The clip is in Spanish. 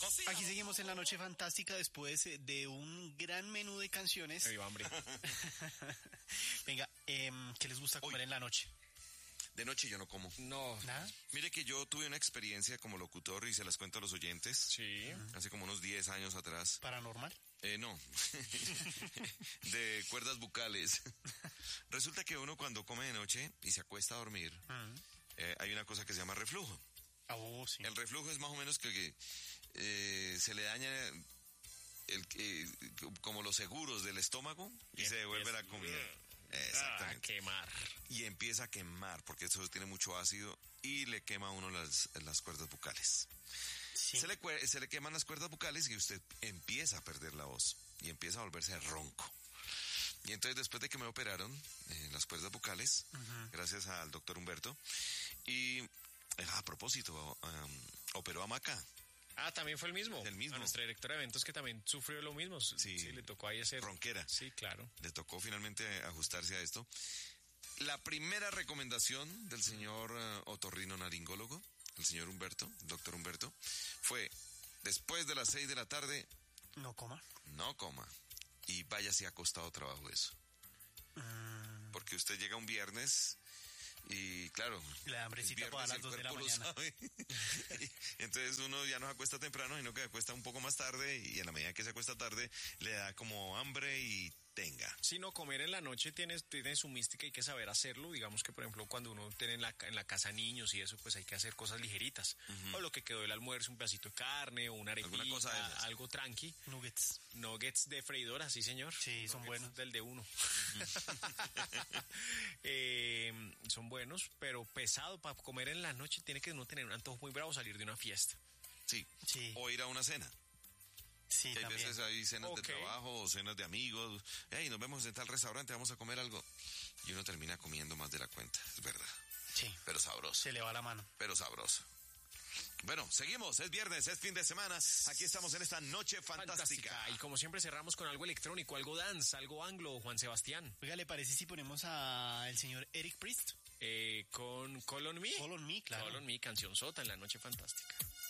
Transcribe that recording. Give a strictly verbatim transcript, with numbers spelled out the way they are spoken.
Cocina. Aquí seguimos en la noche fantástica después de un gran menú de canciones. Me dio hambre. Venga, eh, ¿qué les gusta comer Uy. en la noche? De noche yo no como. No. ¿Nada? Mire que yo tuve una experiencia como locutor y se las cuento a los oyentes. Sí. Hace como unos diez años atrás. ¿Paranormal? Eh, no. De cuerdas bucales. Resulta que uno cuando come de noche y se acuesta a dormir, Mm. eh, hay una cosa que se llama reflujo. Ah, oh, sí. El reflujo es más o menos que, que eh, se le daña el, eh, como los seguros del estómago y, Y se devuelve empieza- la comida. A Exactamente. quemar. Y empieza a quemar porque eso tiene mucho ácido y le quema a uno las, las cuerdas bucales. Sí. Se le, cue- se le queman las cuerdas bucales y usted empieza a perder la voz y empieza a volverse ronco. Y entonces después de que me operaron eh, las cuerdas bucales, Ujú. gracias al doctor Humberto, y eh, a propósito, um, operó a Maca. Ah, también fue el mismo. El mismo. A nuestra directora de eventos que también sufrió lo mismo. Sí, le tocó ahí hacer... Ronquera. Sí, claro. Le tocó finalmente ajustarse a esto. La primera recomendación del señor uh, otorrinolaringólogo, el señor Humberto, el doctor Humberto, fue después de las seis de la tarde, No coma. no coma y váyase acostado trabajo eso. Mm. Porque usted llega un viernes y claro, La hambrecita el para viernes las dos el de la cuerpo lo mañana. sabe. Y entonces uno ya no se acuesta temprano, sino que se acuesta un poco más tarde y en la medida que se acuesta tarde le da como hambre y tenga. Si no, comer en la noche tiene, tiene su mística y hay que saber hacerlo. Digamos que, por ejemplo, cuando uno tiene en la, en la casa niños y eso, pues hay que hacer cosas ligeritas. O lo que quedó del almuerzo, un pedacito de carne o una Alguna arepita, cosa de esas. algo tranqui. Nuggets. Nuggets de freidora, sí, señor. Sí, son Nuggets buenos. Del de uno. Eh, son buenos, pero pesado para comer en la noche. Tiene que uno tener un antojo muy bravo, salir de una fiesta. Sí. Sí. O ir a una cena. Sí, Que hay también. veces hay cenas Ok. de trabajo o cenas de amigos. Hey, nos vemos en tal restaurante, vamos a comer algo. Y uno termina comiendo más de la cuenta, es verdad. Sí. Pero sabroso, Se le va la mano. pero sabroso. Bueno, seguimos, es viernes, es fin de semana. Aquí estamos en esta noche fantástica. Y como siempre cerramos con algo electrónico, algo dance, algo anglo, Juan Sebastián. Oiga, ¿le parece si ponemos a el señor Eric Priest? Eh, con Call on Me. Call on Me, claro. Call on Me, canción sota en la noche fantástica.